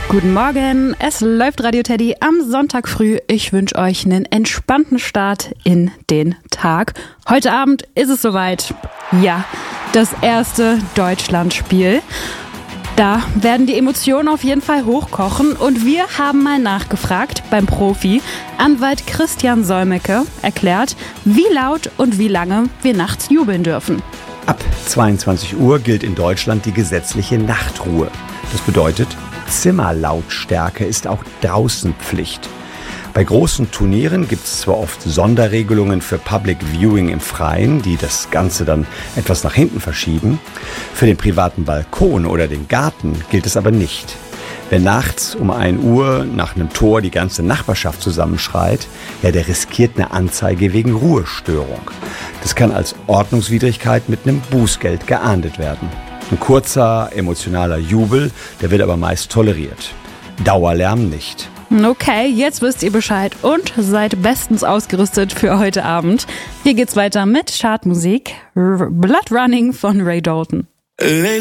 Guten Morgen, es läuft Radio Teddy am Sonntag früh. Ich wünsche euch einen entspannten Start in den Tag. Heute Abend ist es soweit. Ja, das erste Deutschlandspiel. Da werden die Emotionen auf jeden Fall hochkochen und wir haben mal nachgefragt beim Profi. Anwalt Christian Solmecke erklärt, wie laut und wie lange wir nachts jubeln dürfen. Ab 22 Uhr gilt in Deutschland die gesetzliche Nachtruhe. Das bedeutet, Zimmerlautstärke ist auch draußen Pflicht. Bei großen Turnieren gibt es zwar oft Sonderregelungen für Public Viewing im Freien, die das Ganze dann etwas nach hinten verschieben. Für den privaten Balkon oder den Garten gilt es aber nicht. Wer nachts um 1 Uhr nach einem Tor die ganze Nachbarschaft zusammenschreit, ja, der riskiert eine Anzeige wegen Ruhestörung. Das kann als Ordnungswidrigkeit mit einem Bußgeld geahndet werden. Ein kurzer, emotionaler Jubel, der wird aber meist toleriert. Dauerlärm nicht. Okay, jetzt wisst ihr Bescheid und seid bestens ausgerüstet für heute Abend. Hier geht's weiter mit Chartmusik. Blood Running von Ray Dalton.